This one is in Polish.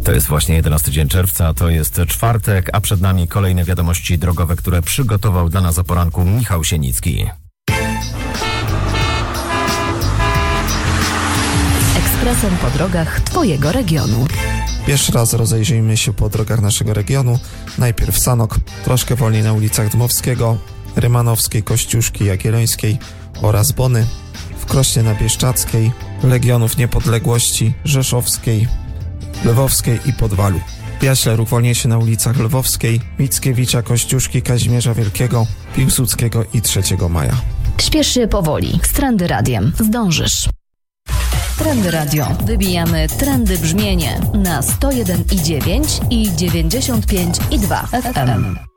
To jest właśnie 11 dzień czerwca, to jest czwartek, a przed nami kolejne wiadomości drogowe, które przygotował dla nas o poranku Michał Sienicki. Ekspresem po drogach Twojego regionu. Jeszcze raz rozejrzyjmy się po drogach naszego regionu. Najpierw Sanok, troszkę wolniej na ulicach Dmowskiego, Rymanowskiej, Kościuszki, Jagiellońskiej oraz Bony, w Krośnie na Bieszczackiej, Legionów Niepodległości, Rzeszowskiej, Lwowskiej i Podwalu. W Jaśle ruch wolniejszy na ulicach Lwowskiej, Mickiewicza, Kościuszki, Kazimierza Wielkiego, Piłsudskiego i 3 Maja. Śpiesz się powoli. Z Trendy Radiem zdążysz. Trendy Radio. Wybijamy trendy brzmienie na 101,9 i 95,2 FM.